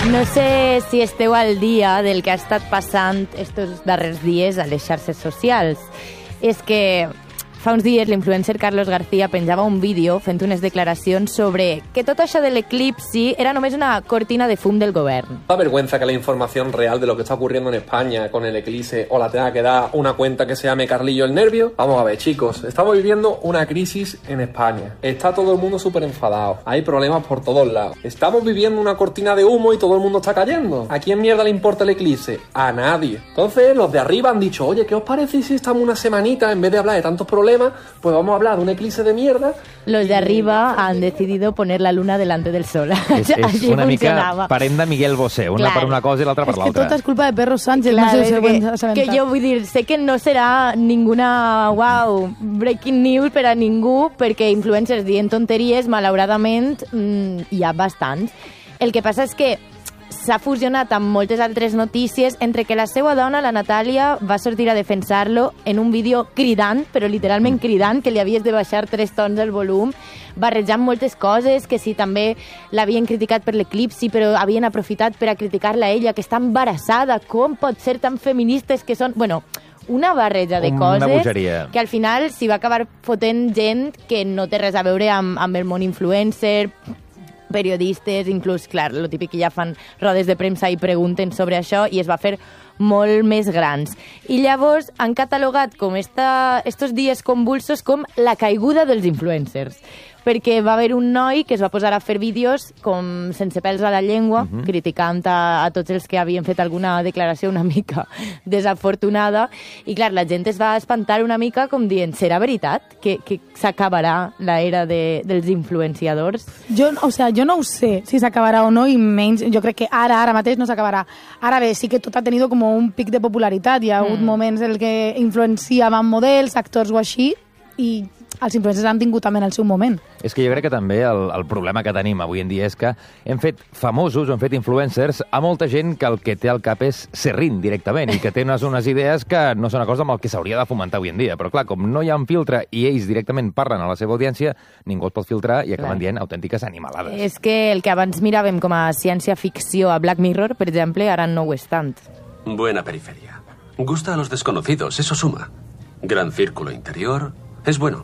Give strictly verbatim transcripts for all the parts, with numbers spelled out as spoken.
No sé si esteu al dia del que ha estat passant estos darrers dies a les xarxes socials. És que fa uns dies l'influencer Carlos García penjava un vídeo fent unes declaracions sobre que tot això de l'eclipsi era només una cortina de fum del govern. Da vergüenza que la información real de lo que está ocurriendo en España con el eclipse o la tenga que dar una cuenta que se llame Carlillo el Nervio. Vamos a ver, chicos, estamos viviendo una crisis en España. Está todo el mundo súper enfadado. Hay problemas por todos lados. Estamos viviendo una cortina de humo y todo el mundo está cayendo. ¿A quién mierda le importa el eclipse? A nadie. Entonces, los de arriba han dicho, oye, ¿qué os parece si estamos una semanita en vez de hablar de tantos problemas? Pues vamos a hablar de un eclipse de mierda. Los de arriba han decidido poner la luna delante del sol. És, és una mica parent de Miguel Bosé, una per una cosa i l'altra per l'altra. És que tot és culpa de Perro Sánchez, Clar, no sé si que, que jo vull dir, sé que no serà ninguna, wow, breaking news per a ningú, perquè influencers dient tonteries, malauradament, mmm, hi ha bastants. El que passa és que s'ha fusionat amb moltes altres notícies, entre que la seva dona, la Natàlia, va sortir a defensar-lo en un vídeo cridant, però literalment cridant, que li havies de baixar tres tons el volum, barrejant moltes coses, que si també l'havien criticat per l'eclipsi, però havien aprofitat per a criticar-la a ella, que està embarassada, com pot ser tan feministes que són... Bueno, una barreja de una coses bogeria. Que al final s'hi va acabar fotent gent que no té res a veure amb, amb el món influencer, periodistes, inclús, clar, lo típic que ja fan rodes de premsa i pregunten sobre això, i es va fer molt més grans. I llavors han catalogat com esta, estos dies convulsos com la caiguda dels influencers, perquè va haver un noi que es va posar a fer vídeos com sense pèls a la llengua, uh-huh. criticant a, a tots els que havien fet alguna declaració una mica desafortunada, i clar, la gent es va espantar una mica com dient, serà veritat que, que s'acabarà l'era de, dels influenciadors? Jo, o sea, jo no ho sé si s'acabarà o no, i menys, jo crec que ara, ara mateix no s'acabarà. Ara bé, sí que tot ha tenido como un pic de popularitat, hi ha hagut mm. moments en què influenciaven models, actors o així, i els influencers han tingut també en el seu moment. És que jo crec que també el, el problema que tenim avui en dia és que hem fet famosos, hem fet influencers a molta gent que el que té al cap és serrín directament i que té unes, unes idees que no són una cosa amb el que s'hauria de fomentar avui en dia. Però clar, com no hi ha un filtre i ells directament parlen a la seva audiència, ningú els pot filtrar i acaben clar. dient autèntiques animalades. És que el que abans miràvem com a ciència-ficció a Black Mirror, per exemple, ara no ho és tant. Buena periferia. Gusta a los desconocidos, eso suma. Gran círculo interior, es bueno.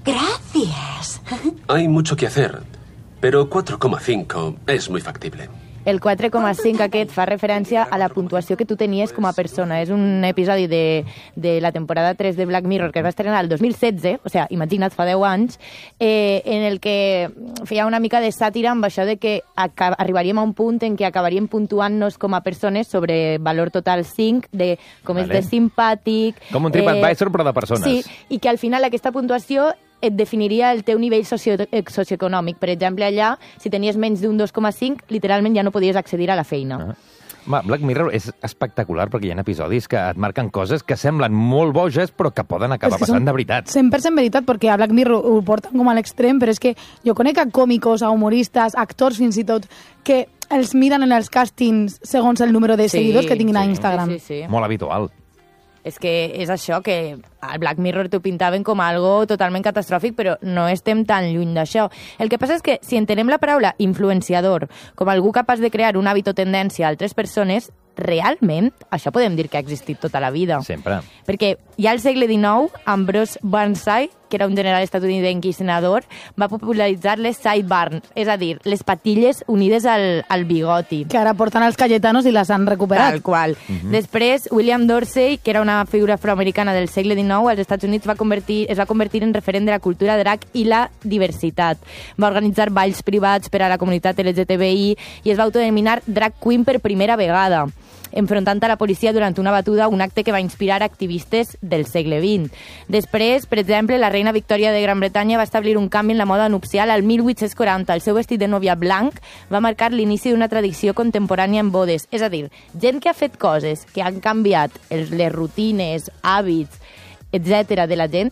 Gracias. Hay mucho que hacer, pero cuatro coma cinco es muy factible. El quatre coma cinc aquest fa referència a la puntuació que tu tenies com a persona. És un episodi de, de la temporada tres de Black Mirror que es va estrenar el dos mil setze, o sigui, imagina't, fa deu anys, eh, en el que feia una mica de sàtira amb això de que arribaríem a un punt en què acabaríem puntuant-nos com a persones sobre valor total cinc, de com vale. és de simpàtic... Com un TripAdvisor, eh, però de persones. Sí, i que al final aquesta puntuació et definiria el teu nivell socio socioeconòmic. Per exemple, allà, si tenies menys d'un dos coma cinc, literalment ja no podies accedir a la feina. Ah. Black Mirror és espectacular perquè hi ha episodis que et marquen coses que semblen molt boges però que poden acabar passant de veritat. cent per cent veritat, perquè a Black Mirror ho porten com a l'extrem, però és que jo conec a còmicos, a humoristes, actors fins i tot, que els miren en els càstings segons el número de sí, seguidors que tinguin sí, a Instagram. Sí, sí, sí. Molt habitual. És que és això, que al Black Mirror t'ho pintaven com algo totalment catastròfic, però no estem tan lluny d'això. El que passa és que si entenem la paraula influenciador com algú capaç de crear un hàbit o tendència a altres persones, realment això podem dir que ha existit tota la vida. Sempre. Perquè ja al segle dinou, Ambrose Burnside, que era un general estatunidenc i senador, va popularitzar les sideburns, és a dir, les patilles unides al, al bigoti. Que ara porten els Cayetanos i les han recuperat. Tal qual. Uh-huh. Després, William Dorsey, que era una figura afroamericana del segle dinou, als Estats Units va convertir, es va convertir en referent de la cultura drag i la diversitat. Va organitzar balls privats per a la comunitat L G T B I i es va autodenominar drag queen per primera vegada, enfrontant a la policia durant una batuda, un acte que va inspirar activistes del segle vint. Després, per exemple, la reina Victòria de Gran Bretanya va establir un canvi en la moda nupcial al mil vuit-cents quaranta. El seu vestit de nòvia blanc va marcar l'inici d'una tradició contemporània en bodes. És a dir, gent que ha fet coses que han canviat les rutines, hàbits, etcètera de la gent,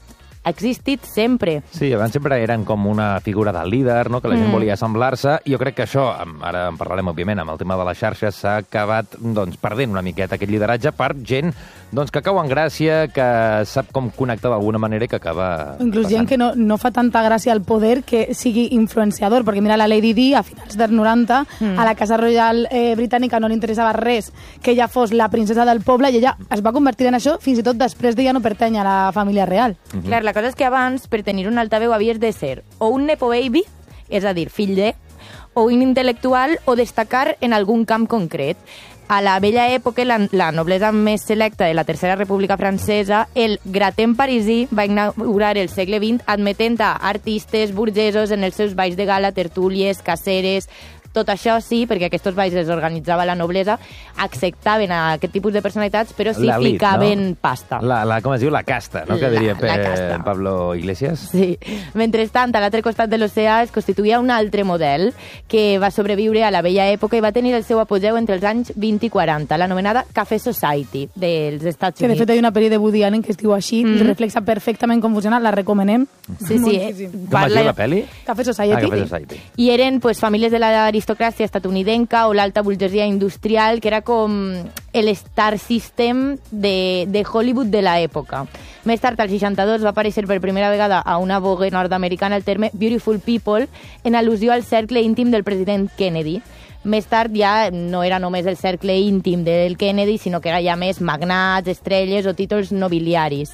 ha existit sempre. Sí, abans sempre eren com una figura del líder, no? Que la gent mm. volia assemblar-se, i jo crec que això, ara en parlarem, òbviament, amb el tema de les xarxes, s'ha acabat doncs, perdent una miqueta aquest lideratge per gent doncs, que cau en gràcia, que sap com connectar d'alguna manera i que acaba Inclús passant. gent que no, no fa tanta gràcia al poder que sigui influenciador, perquè mira la Lady Di, a finals dels noranta, mm. a la Casa Reial eh, britànica no li interessava res que ella fos la princesa del poble i ella es va convertir en això fins i tot després d'ella no pertany a la família real. Mm-hmm. Clar, la cosa és que abans, per tenir un altaveu, havies de ser o un nepo baby, és a dir, fill de, o un intel·lectual o destacar en algun camp concret. A la vella època, la, la noblesa més selecta de la Tercera República Francesa, el gratin parisí va inaugurar el segle vint admetent a artistes burgesos en els seus balls de gala, tertúlies, caceres. Tot això sí, perquè aquests balls els organitzava la noblesa, acceptaven a aquest tipus de personalitats, però sí L'elit, ficaven no? pasta. La, la, com es diu? La casta, no? Que La- diria la casta. Pablo Iglesias. Sí. Mentrestant, a l'altre costat de l'oceà es constituïa un altre model que va sobreviure a la vella època i va tenir el seu apogeu entre els anys vint i quaranta, l'anomenada Café Society dels Estats Que de Units. fet hi ha una pel·li de Woody Allen que es diu així, Mhm. mm. reflexa perfectament com funciona, la recomanem. Sí, sí. Moltíssim. Com es diu la pel·li? Café Society. Ah, Café Society. I eren pues, famílies de l'aristocràcia estadounidenca o l'alta burgesia industrial, que era com el star system de, de Hollywood de l'època. Més tard, al seixanta-dos, va aparèixer per primera vegada a una vogue nord-americana el terme Beautiful People, en al·lusió al cercle íntim del president Kennedy. Més tard ja no era només el cercle íntim del Kennedy, sinó que era ja més magnats, estrelles o títols nobiliaris.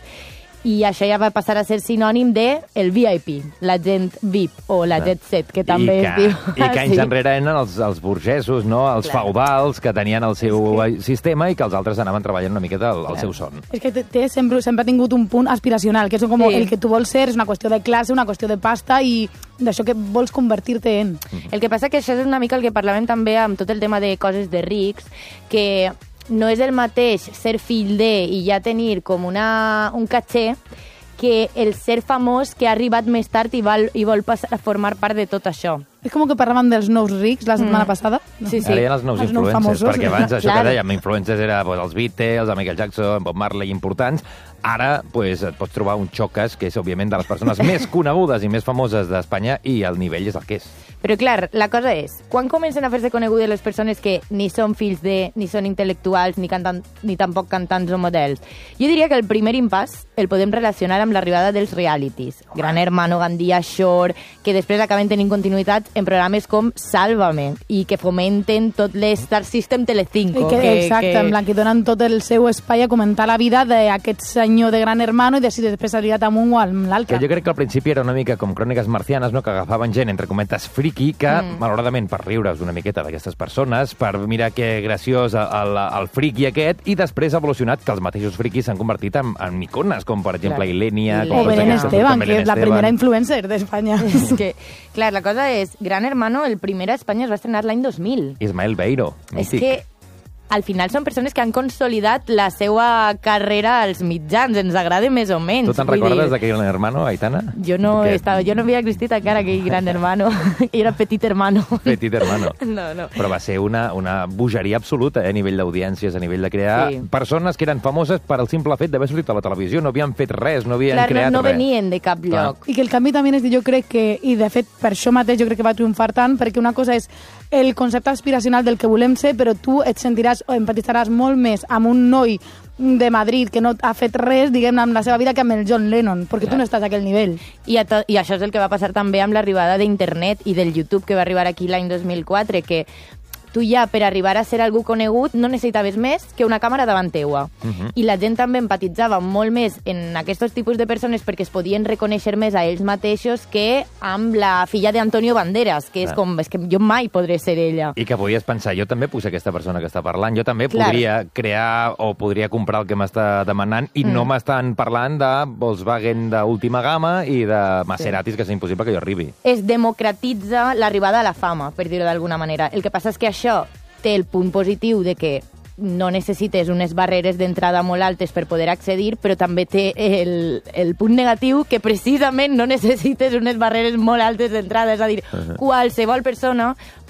I això ja va passar a ser sinònim de el V I P, la gent V I P o la jet set, que també I es que, diu. I que anys Sí. enrere eren els, els burgesos, no? Els Clar. feudals que tenien el seu sistema i que els altres anaven treballant una miqueta al, al seu son. És que té, té sempre, sempre ha tingut un punt aspiracional, que és com Sí. el que tu vols ser, és una qüestió de classe, una qüestió de pasta i d'això que vols convertir-te en. El que passa que això és una mica el que parlàvem també amb tot el tema de coses de rics, que no és el mateix ser fill de i ja tenir com una, un caché que el ser famós que ha arribat més tard i vol, i vol passar a formar part de tot això. És com que parlàvem dels nous rics la setmana Mm. passada. Sí, sí. Ara hi ha els nous Els nous influencers, famosos. perquè abans això Clar. que dèiem, influencers era pues, els Beatles, el Michael Jackson, Bob Marley, importants. Ara pues, et pots trobar un Xocas, que és, òbviament, de les persones més conegudes i més famoses d'Espanya, i el nivell és el que és. Però, clar, la cosa és, quan comencen a fer-se conegudes les persones que ni són fills de, ni són intel·lectuals, ni, cantant, ni tampoc cantants o models? Jo diria que el primer impàs el podem relacionar amb l'arribada dels realities. Gran Hermano, Gandia, Shore, que després acaben tenint continuïtat en programes com Sálvame, i que fomenten tot l'Star System Telecinco. I que, que, exacte, que... en plan, que donen tot el seu espai a comentar la vida d'aquest senyor de Gran Hermano i de si després ha liat amb un o amb Que l'altre. jo crec que al principi era una mica com cròniques marcianes, no? Que agafaven gent, entre cometes, friki, que, mm. malauradament, per riure's una miqueta d'aquestes persones, per mirar que graciós el, el friki aquest, i després ha evolucionat que els mateixos friquis s'han convertit en, en icones, com per exemple Clar. Ilenia... Ilenia. com O tots Belén aquests, Esteban, com que Belén és la Esteban. primera influencer d'Espanya. És que, clar, la cosa és, Gran Hermano, el primer a Espanya es va estrenar l'any dos mil. Ismael Beiro, És mític. que al final són persones que han consolidat la seva carrera als mitjans, ens agrada més o menys. Tu te'n vull recordes dir, d'aquell hermano, Aitana? Jo no, Que- estava, jo no havia existit encara aquell gran hermano. Era petit hermano. Petit hermano. No, no. Però va ser una, una bogeria absoluta, eh, a nivell d'audiències, a nivell de crear Sí. persones que eren famoses per al simple fet d'haver sortit a la televisió, no havien fet res, no havien Clar, no, creat no res. venien de cap Clar. lloc. I que el canvi també és, jo crec que, i de fet per això mateix jo crec que va triomfar tant, perquè una cosa és el concepte aspiracional del que volem ser, però tu et sentiràs o empatitzaràs molt més amb un noi de Madrid que no ha fet res, diguem-ne, amb la seva vida que amb el John Lennon, perquè tu no estàs a aquell nivell. I, a to, I això és el que va passar també amb l'arribada d'internet i del YouTube, que va arribar aquí l'any dos mil quatre, que tu ja, per arribar a ser algú conegut, no necessitaves més que una càmera davant teua. Mhm. I la gent també empatitzava molt més en aquests tipus de persones perquè es podien reconèixer més a ells mateixos que amb la filla d'Antonio Banderas, que és Clar. com, és que jo mai podré ser ella. I que podies pensar, jo també puc ser aquesta persona que està parlant, jo també Clar. podria crear o podria comprar el que m'està demanant i mm. no m'estan parlant de Volkswagen d'última gamma i de Maseratis, sí. que és impossible que jo arribi. Es democratitza l'arribada a la fama, per dir-ho d'alguna manera. El que passa és que això té el punt positiu de que no necessites unes barreres d'entrada molt altes per poder accedir, però també té el, el punt negatiu que precisament no necessites unes barreres molt altes d'entrada, és a dir, uh -huh. qualsevol persona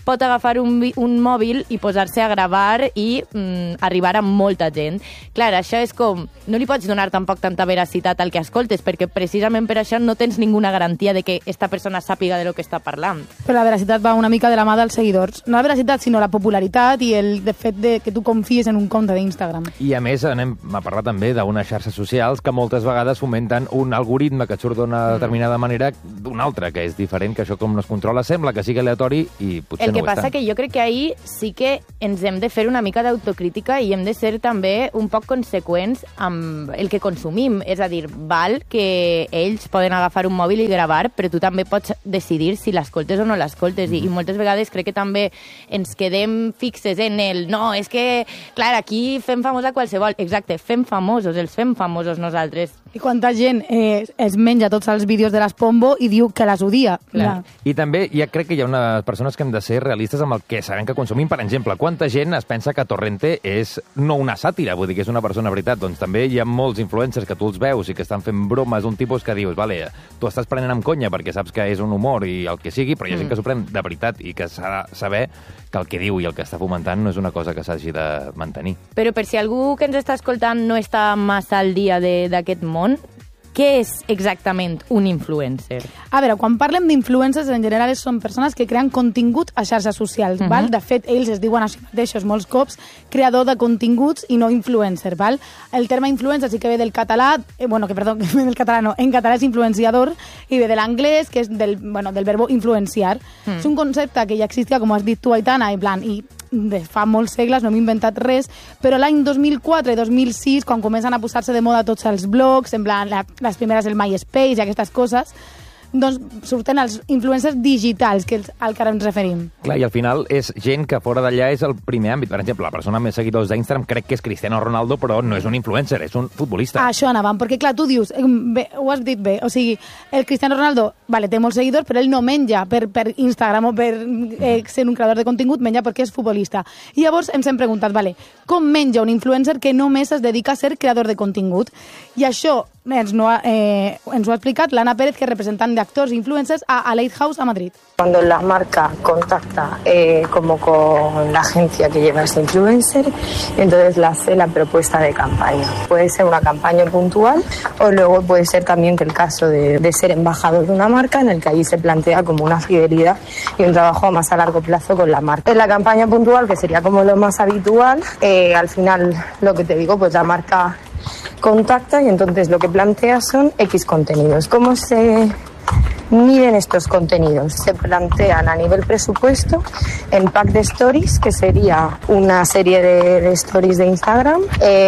pot agafar un, un mòbil i posar-se a gravar i mm, arribar a molta gent. Clar, això és com... No li pots donar tampoc tanta veracitat al que escoltes, perquè precisament per això no tens ninguna garantia de que esta persona sàpiga de lo que està parlant. Però la veracitat va una mica de la mà dels seguidors. No la veracitat, sinó la popularitat i el de fet de que tu confies en un compte d'Instagram. I a més, anem a parlar també d'unes xarxes socials que moltes vegades fomenten un algoritme que et surt d'una determinada manera d'una altra, que és diferent, que això com no es controla sembla que sigui aleatori i potser el que no ho passa és tant. que jo crec que ahir sí que ens hem de fer una mica d'autocrítica i hem de ser també un poc conseqüents amb el que consumim. És a dir, val que ells poden agafar un mòbil i gravar, però tu també pots decidir si l'escoltes o no l'escoltes. I, I moltes vegades crec que també ens quedem fixes en el no, és que, clar, aquí fem famosa qualsevol. Exacte, fem famosos, els fem famosos nosaltres. I quanta gent eh, es menja tots els vídeos de l'Espombo i diu que les odia. Clar. I també ja crec que hi ha unes persones que hem de ser realistes amb el que sabem que consumim. Per exemple, quanta gent es pensa que Torrente és no una sàtira, vull dir que és una persona veritat. Doncs també hi ha molts influencers que tu els veus i que estan fent bromes d'un tipus que dius, vale, tu estàs prenent amb conya perquè saps que és un humor i el que sigui, però hi ha gent que s'ho pren de veritat i que s'ha de saber que el que diu i el que està fomentant no és una cosa que s'hagi de mantenir. Però per si algú que ens està escoltant no està massa al dia d'aquest món, què és exactament un influencer? A veure, quan parlem d'influencers, en general són persones que creen contingut a xarxes socials, uh -huh. val? De fet, ells es diuen així mateixos molts cops creador de continguts i no influencer, val? El terme influencer sí que ve del català, eh, bueno, que perdó, que ve del català no, en català és influenciador, i ve de l'anglès, que és del, bueno, del verbo influenciar. Mm. És un concepte que ja existia, com has dit tu, Aitana, en plan, i de fa molts segles, no m'he inventat res, però l'any dos mil quatre i dos mil sis, quan comencen a posar-se de moda tots els blogs, en plan, la, les primeres del MySpace i aquestes coses, doncs surten els influencers digitals, que és al que ara ens referim. Clar, i al final és gent que fora d'allà és el primer àmbit. Per exemple, la persona amb més seguidors d'Instagram crec que és Cristiano Ronaldo, però no és un influencer, és un futbolista. A això anàvem, perquè clar, tu dius, bé, ho has dit bé, o sigui, el Cristiano Ronaldo, vale, té molts seguidors, però ell no menja per, per Instagram o per eh, ser un creador de contingut, menja perquè és futbolista. I llavors ens hem preguntat, vale, com menja un influencer que només es dedica a ser creador de contingut? I això ens, no ha, eh, ens ho ha explicat l'Anna Pérez, que és representant d'actors i influencers a, a Lighthouse a Madrid. Cuando la marca contacta eh, como con la agencia que lleva ese influencer, entonces le hace la propuesta de campaña. Puede ser una campaña puntual o luego puede ser también que el caso de, de ser embajador de una marca, en el que allí se plantea como una fidelidad y un trabajo más a largo plazo con la marca. En la campaña puntual, que sería como lo más habitual, eh, al final, lo que te digo, pues la marca contacta y entonces lo que plantea son X contenidos. ¿Cómo se miden estos contenidos? Se plantean a nivel presupuesto en pack de stories, que sería una serie de, de stories de Instagram,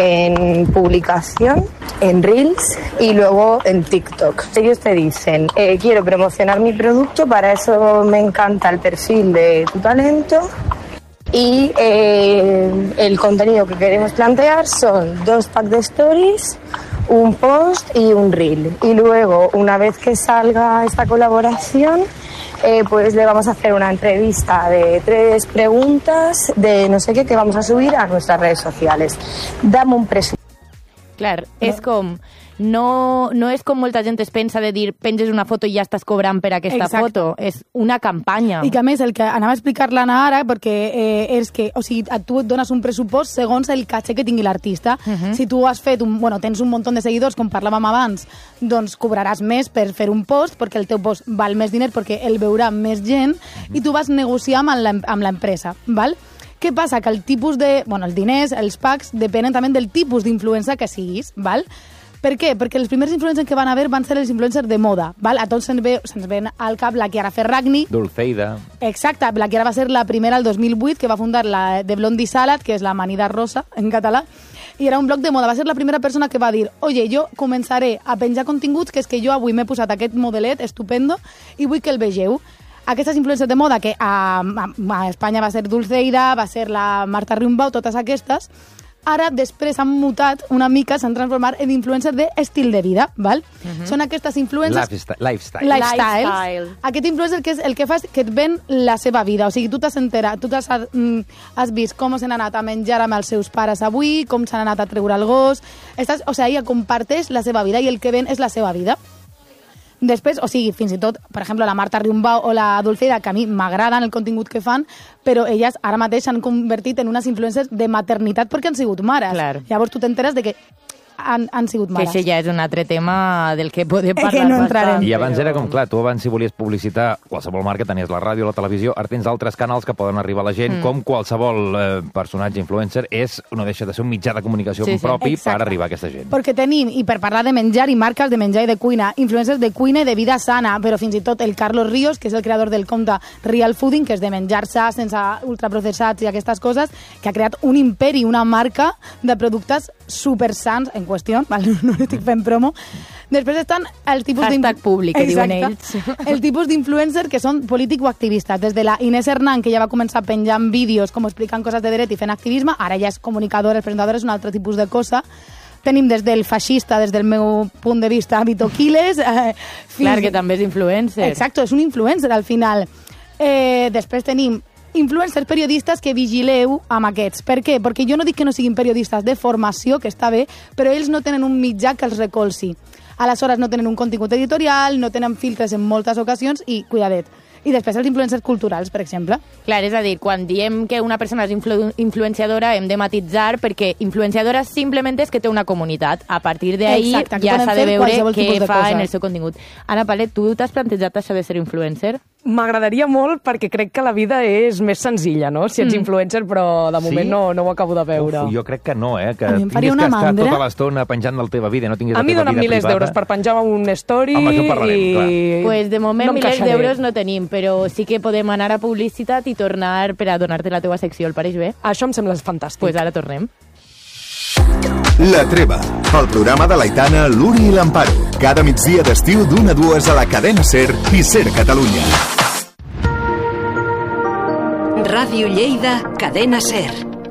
en publicación, en Reels y luego en TikTok. Ellos te dicen, eh, quiero promocionar mi producto, para eso me encanta el perfil de tu talento. Y eh, el contenido que queremos plantear son dos packs de stories, un post y un reel. Y luego, una vez que salga esta colaboración, eh, pues le vamos a hacer una entrevista de tres preguntas de no sé qué que vamos a subir a nuestras redes sociales. Dame un presupuesto. Clar, és com... No, no és com molta gent es pensa de dir penges una foto i ja estàs cobrant per aquesta Exacte. foto. És una campanya. I que a més, el que anava a explicar l'Anna ara, perquè eh, és que, o sigui, tu et dones un pressupost segons el caché que tingui l'artista. Uh -huh. Si tu has fet un, bueno, tens un munt de seguidors, com parlàvem abans, doncs cobraràs més per fer un post, perquè el teu post val més diner, perquè el veurà més gent, uh -huh. i tu vas negociar amb l'empresa, val? Què passa? Que el tipus de... Bueno, els diners, els packs, depenen també del tipus d'influencer que siguis, val? Per què? Perquè els primers influencers que van haver van ser els influencers de moda, val? A tots se'ns ve, se'ns ven al cap la Chiara Ferragni. Dulceida. Exacte, la Chiara va ser la primera el dos mil vuit, que va fundar la de Blondie Salad, que és la amanida rosa en català, i era un blog de moda. Va ser la primera persona que va dir, oye, jo començaré a penjar continguts, que és que jo avui m'he posat aquest modelet estupendo i vull que el vegeu. Aquestes influencers de moda, que a, a, a Espanya va ser Dulceida, va ser la Marta Riumbau, totes aquestes, ara després han mutat una mica, s'han transformat en influencers d'estil de vida, val? Uh-huh. Són aquestes influencers... Lifestyle. Lifestyle. Lifestyles. Lifestyle. Aquest influencer que és el que fa és que et ven la seva vida, o sigui, tu t'has enterat, tu t'has mm, has vist com s'han anat a menjar amb els seus pares avui, com s'han anat a treure el gos, estàs, o sigui, ella comparteix la seva vida i el que ven és la seva vida. Després, o sigui, fins i tot, per exemple, la Marta Riumbau o la Dulceida, que a mi m'agraden el contingut que fan, però elles ara mateix s'han convertit en unes influencers de maternitat perquè han sigut mares. Clar. Llavors tu t'enteres de que han, han sigut mares. Que això ja és un altre tema del que podem parlar que no entrarem. bastant. I abans era com, clar, tu abans si volies publicitar qualsevol marca, tenies la ràdio, la televisió, ara tens altres canals que poden arribar a la gent, mm. com qualsevol eh, personatge influencer, és, no deixa de ser un mitjà de comunicació sí, sí. propi Exacte. per arribar a aquesta gent. Perquè tenim, i per parlar de menjar i marques de menjar i de cuina, influencers de cuina i de vida sana, però fins i tot el Carlos Ríos, que és el creador del compte Real Fooding, que és de menjar sa, sense ultraprocessats i aquestes coses, que ha creat un imperi, una marca de productes supersans en qüestió, val? No estic fent promo. Després estan els tipus Hashtag públic, que diuen ells. El tipus d'influencer que són polític o activistes. Des de la Inés Hernán, que ja va començar penjant vídeos com explicant coses de dret i fent activisme, ara ja és comunicadora, és presentadora, és un altre tipus de cosa. Tenim des del feixista, des del meu punt de vista, Vito Quiles. Eh, fins... Clar, que també és influencer. Exacto, és un influencer al final. Eh, després tenim influencers periodistes que vigileu amb aquests. Per què? Perquè jo no dic que no siguin periodistes de formació, que està bé, però ells no tenen un mitjà que els recolzi. Aleshores no tenen un contingut editorial, no tenen filtres en moltes ocasions i, cuidadet, i després els influencers culturals, per exemple. Clar, és a dir, quan diem que una persona és influ influenciadora hem de matitzar perquè influenciadora simplement és que té una comunitat. A partir d'ahí Exacte, que ja poden s'ha de fer veure qualsevol què tipus de fa cosa. en el seu contingut. Anna Palet, tu t'has plantejat això de ser influencer? M'agradaria molt perquè crec que la vida és més senzilla, no? Si ets Mm. influencer, però de moment Sí? no, no ho acabo de veure. Uf, jo crec que no, eh? Que A mi em faria tinguis que una estar mandra. tota l'estona penjant de la teva vida, no tinguis A mi la teva donen vida milers privada. d'euros per penjar un story Home, això en parlarem, i... clar. Pues de moment no em milers queixaré. d'euros no tenim, però sí que podem anar a publicitat i tornar per a donar-te la teva secció, el pareix bé? Això em sembla fantàstic. Pues ara tornem. La Treva, el programa de l'Aitana, l'Uri i l'Amparo. Cada migdia d'estiu d'una a dues a la cadena SER i SER Catalunya. Ràdio Lleida, cadena SER.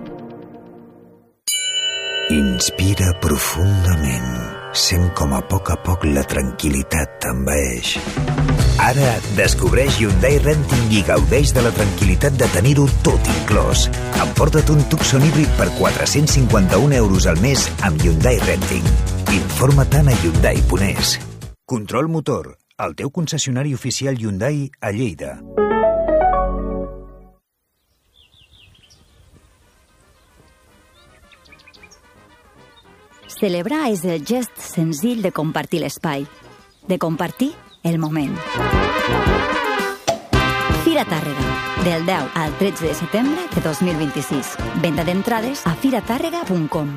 Inspira profundament. Sent com a poc a poc la tranquil·litat t'envaeix. Ara descobreix Hyundai Renting i gaudeix de la tranquil·litat de tenir-ho tot inclòs. Emporta't un Tucson híbrid per quatre-cents cinquanta-un euros al mes amb Hyundai Renting. Informa't a Hyundai punt es. Control Motor, el teu concessionari oficial Hyundai a Lleida. Celebrar és el gest senzill de compartir l'espai, de compartir el moment. Fira Tàrrega, del deu al tretze de setembre de dos mil vint-i-sis. Venda d'entrades a fira tàrrega punt com.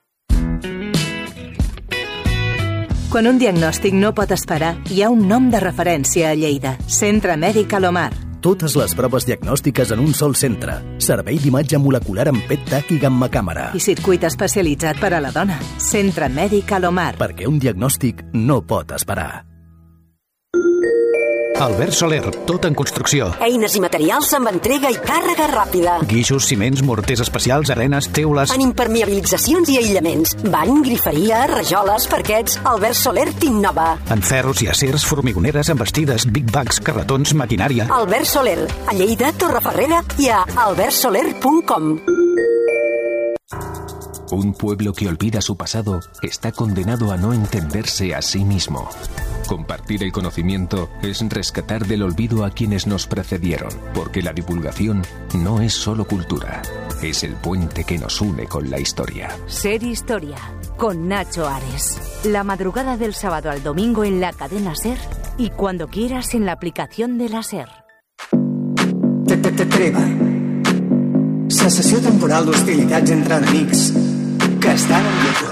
Quan un diagnòstic no pot esperar, hi ha un nom de referència a Lleida. Centre Mèdic Alomar. Totes les proves diagnòstiques en un sol centre. Servei d'imatge molecular amb P E T-T A C i gammacàmera. I circuit especialitzat per a la dona. Centre Mèdic Alomar. Perquè un diagnòstic no pot esperar. Albert Soler, tot en construcció. Eines i materials amb entrega i càrrega ràpida. Guixos, ciments, morters especials, arenes, teules... En impermeabilitzacions i aïllaments. Bany, griferia, rajoles, parquets... Albert Soler t'innova. En ferros i acers, formigoneres, embestides, big bags, carretons, maquinària... Albert Soler, a Lleida, Torrefarrera i a albert soler punt com. Un pueblo que olvida su pasado está condenado a no entenderse a sí mismo. Compartir el conocimiento es rescatar del olvido a quienes nos precedieron, porque la divulgación no es solo cultura, es el puente que nos une con la historia. Ser Historia, con Nacho Ares. La madrugada del sábado al domingo en la cadena SER y cuando quieras en la aplicación de la SER. Treva. Cessació temporal d'hostilitats entre enemics que estan en guerra.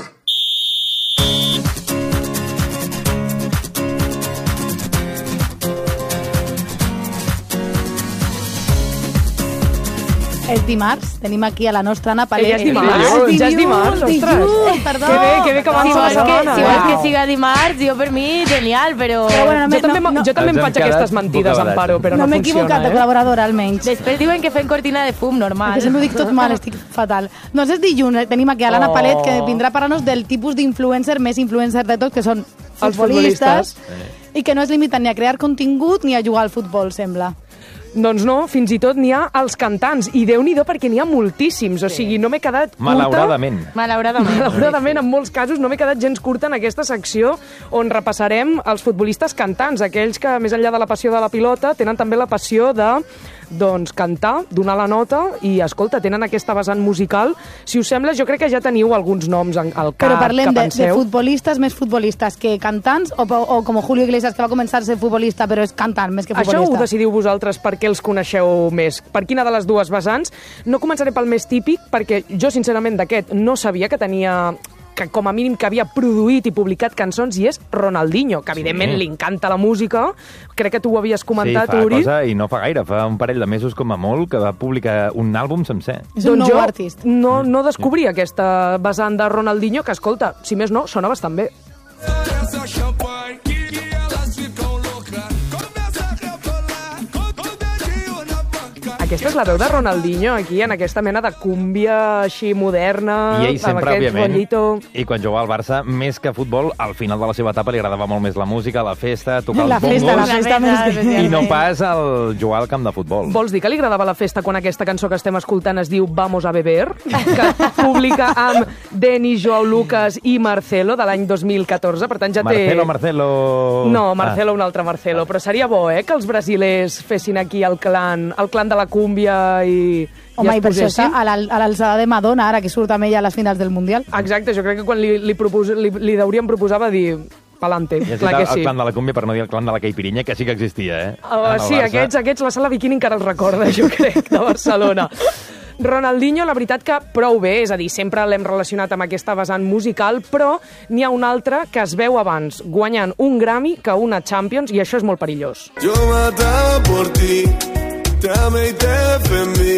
És dimarts, tenim aquí a la nostra Anna Palet. Que ja és dimarts, ja és dimarts, ostres. Perdó. Que bé, que bé que avança la setmana. Si vols que siga dimarts, jo per mi, genial, però... Però bueno, no, jo també, no, no. jo també em faig aquestes mentides, Amparo, però no, no no m'he equivocat funciona, de eh? col·laboradora, almenys. Després diuen que fem cortina de fum, normal. Perquè sempre ho dic tot mal, estic fatal. Doncs és dilluns, tenim aquí a l'Anna Oh. Palet, que vindrà a parlar-nos del tipus d'influencer més influencer de tots, que són Els futbolistes, futbolistes. i que no es limiten ni a crear contingut ni a jugar al futbol, sembla. Doncs no, fins i tot n'hi ha els cantants, i Déu-n'hi-do perquè n'hi ha moltíssims, o sigui, no m'he quedat curta... Malauradament. Malauradament. Malauradament, en molts casos, no m'he quedat gens curta en aquesta secció on repassarem els futbolistes cantants, aquells que, més enllà de la passió de la pilota, tenen també la passió de doncs cantar, donar la nota i, escolta, tenen aquesta vessant musical. Si us sembla, jo crec que ja teniu alguns noms al cap. Però parlem que de, penseu. de futbolistes més futbolistes que cantants o, o com Julio Iglesias, que va començar a ser futbolista però és cantant més que futbolista? Això ho decidiu vosaltres perquè els coneixeu més. Per quina de les dues vessants? No començaré pel més típic, perquè jo, sincerament, d'aquest no sabia que tenia... que com a mínim que havia produït i publicat cançons, i és Ronaldinho, que evidentment sí. li encanta la música. Crec que tu ho havies comentat, sí, fa Uri. cosa, i no fa gaire, fa un parell de mesos com a molt, que va publicar un àlbum sencer. És un doncs nou jo artist. no, no descobria sí. aquesta vessant de Ronaldinho, que, escolta, si més no, sona bastant bé. Aquesta és la veu de Ronaldinho, aquí, en aquesta mena de cúmbia així moderna, I ell sempre, amb aquest òbviament, rollito. i quan jugava al Barça, més que futbol, al final de la seva etapa li agradava molt més la música, la festa, tocar La els bongos, festa, la festa més que... i no pas el jugar al camp de futbol. Vols dir que li agradava la festa quan aquesta cançó que estem escoltant es diu Vamos a beber? Que publica amb Denis, Joao Lucas i Marcelo de l'any dos mil catorze, per tant ja té... Marcelo, Marcelo... No, Marcelo, ah. un altre Marcelo, però seria bo, eh, que els brasilers fessin aquí el clan, el clan de la cúmbia i... Home, i i per això està a l'alçada de Madonna, ara que surt amb ella a les finals del Mundial. Exacte, jo crec que quan li, li, propos, li, li deuríem proposar va dir pa'lante, I clar que sí. el clan de la cúmbia, per no dir el clan de la caipirinha, que sí que existia, eh? Uh, sí, aquests, aquests, la sala Bikini encara els recorda, jo crec, de Barcelona. Ronaldinho, la veritat que prou bé, és a dir, sempre l'hem relacionat amb aquesta vessant musical, però n'hi ha un altre que es veu abans guanyant un Grammy que una Champions, i això és molt perillós. Yo mataba por ti, te amé y te defendí,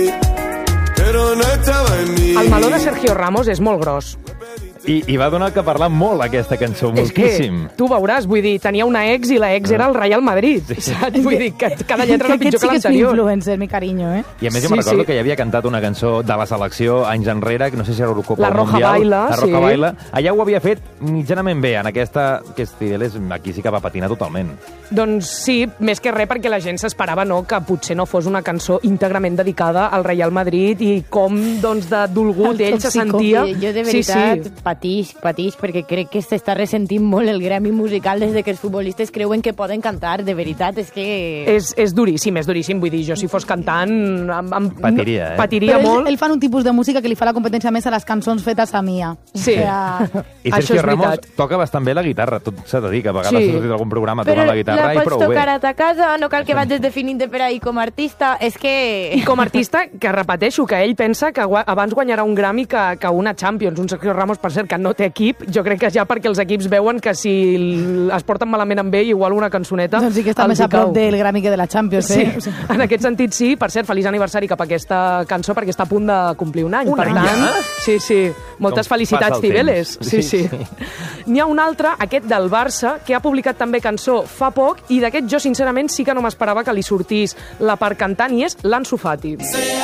pero no estaba en mí. El meló de Sergio Ramos és molt gros. I, I va donar que parlar molt aquesta cançó, És moltíssim. que, tu veuràs, vull dir, tenia una ex i la ex era el Real Madrid, sí. saps? Vull dir, que cada lletra era pitjor que l'anterior. Aquest sí que és un influencer, mi carinyo, eh? I a més Sí, jo me recordo sí. que ja havia cantat una cançó de la selecció anys enrere, que no sé si era Eurocopa La o Roja Mundial. Baila, La Roja sí. Baila. Allà ho havia fet mitjanament bé, en aquesta... Aquest és, aquí sí que va patinar totalment. Doncs sí, més que res perquè la gent s'esperava, no?, que potser no fos una cançó íntegrament dedicada al Real Madrid i com, doncs, de dolgut ell se sentia. Jo, de veritat, sí, sí. patix, patix, perquè crec que s'està ressentint molt el gremi musical des de que els futbolistes creuen que poden cantar, de veritat, és que... És, és duríssim, és duríssim, vull dir, jo si fos cantant... Em, em, Patiria, eh? Patiria Però molt. ell, ell fa un tipus de música que li fa la competència més a les cançons fetes a Mia. Sí. O sea... I Sergio Ramos toca bastant bé la guitarra, tot s'ha de dir, que a vegades Sí. ha sortit algun programa Però tocant la guitarra la i pots prou bé. tocar a ta casa, no cal que vagis definint-te per ahí com a artista, és que... I com a artista, que repeteixo, que ell pensa que gua- abans guanyarà un Grammy que, que una Champions. Un Sergio Ramos, per cert, que no té equip, jo crec que ja perquè els equips veuen que si l- es porten malament amb ell, igual una cançoneta... Doncs sí que està els més hi a prop cau. del Grammy que de la Champions, Sí, eh? en aquest sentit sí. Per cert, feliç aniversari cap a aquesta cançó, perquè està a punt de complir un any. Un per any tant, ja? sí, sí. Moltes Com felicitats, passa el Cibeles. temps. Sí, Sí, sí. sí. N'hi ha un altre, aquest del Barça, que ha publicat també cançó fa poc, i d'aquest jo, sincerament, sí que no m'esperava que li sortís la part cantant, i és l'Ansu Fati.